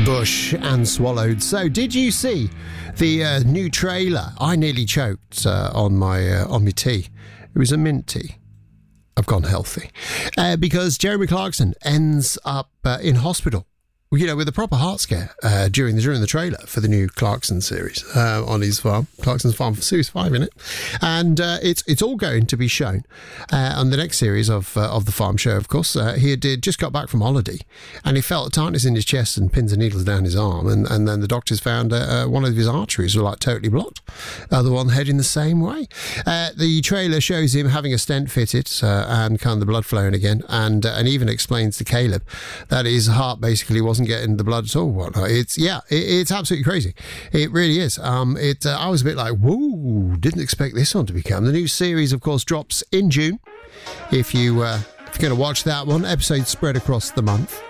Bush and Swallowed. So, did you see the new trailer? I nearly choked on my tea. It was a mint tea. I've gone healthy because Jeremy Clarkson ends up in hospital. You know, with a proper heart scare during the trailer for the new Clarkson series on his farm, Clarkson's Farm for Series 5 in it, and it's all going to be shown on the next series of the Farm Show. Of course, he just got back from holiday, and he felt a tightness in his chest and pins and needles down his arm, and then the doctors found one of his arteries were like totally blocked, the one heading the same way. The trailer shows him having a stent fitted and kind of the blood flowing again, and even explains to Caleb that his heart basically wasn't getting the blood at all. Whatnot. It's absolutely crazy. It really is. I was a bit like, whoa, didn't expect this one to become. The new series, of course, drops in June. If you're going to watch that one, episodes spread across the month.